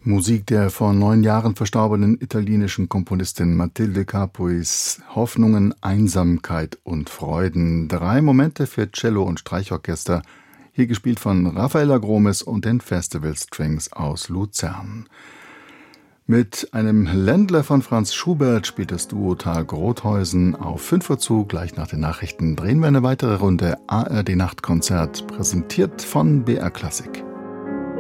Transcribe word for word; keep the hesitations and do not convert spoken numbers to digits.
Musik der vor neun Jahren verstorbenen italienischen Komponistin Matilde Capuis. Hoffnungen, Einsamkeit und Freuden. Drei Momente für Cello und Streichorchester. Hier gespielt von Raffaella Gromes und den Festival Strings aus Luzern. Mit einem Ländler von Franz Schubert spielt das Duo Thalg-Rotheusen auf fünf Uhr zu. Gleich nach den Nachrichten drehen wir eine weitere Runde A R D Nachtkonzert, präsentiert von B R Klassik.